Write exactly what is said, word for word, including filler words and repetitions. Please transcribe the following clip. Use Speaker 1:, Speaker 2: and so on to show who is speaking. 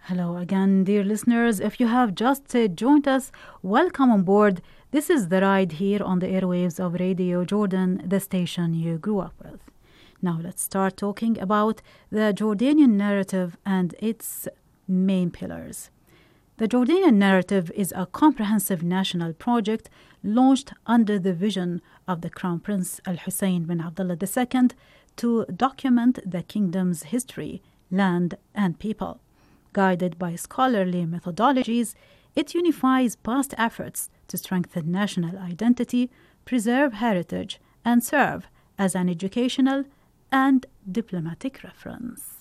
Speaker 1: Hello again, dear listeners. If you have just uh, joined us, welcome on board. This is the ride here on the airwaves of Radio Jordan, the station you grew up with. Now let's start talking about the Jordanian narrative and its main pillars. The Jordanian narrative is a comprehensive national project launched under the vision of the Crown Prince Al Hussein bin Abdullah the Second to document the kingdom's history, land, and people. Guided by scholarly methodologies, it unifies past efforts to strengthen national identity, preserve heritage, and serve as an educational and diplomatic reference.